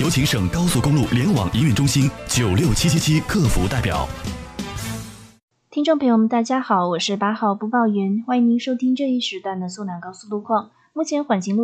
有请省高速公路联网营运中心96777客服代表。 听众朋友们，大家好，我是8号播报员，欢迎您收听这一时段的苏南高速路况。目前缓行路